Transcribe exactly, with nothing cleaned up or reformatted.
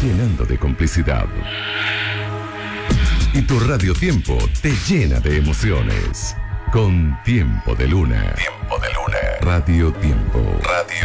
llenando de complicidad. Y tu Radio Tiempo te llena de emociones. Con Tiempo de Luna. Tiempo de Luna. Radio Tiempo. Radio